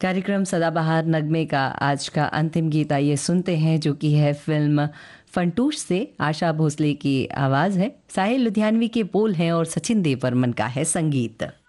कार्यक्रम सदाबहार नगमे का आज का अंतिम गीत आइए सुनते हैं, जो कि है फिल्म फंटूश से। आशा भोसले की आवाज़ है, साहिल लुधियानवी के बोल हैं और सचिन देव बर्मन का है संगीत।